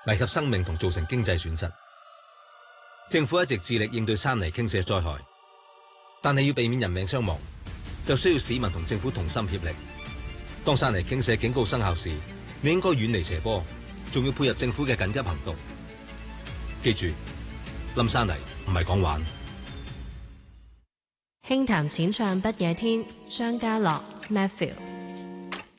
危及生命同造成經濟損失。政府一直致力應對山泥傾瀉災害，但係要避免人命傷亡，就需要市民同政府同心協力。當山泥傾瀉警告生效時，你應該遠離斜坡，仲要配合政府嘅緊急行動。記住，冧山泥唔係講玩。 輕談淺唱不夜天，張家樂 Matthew。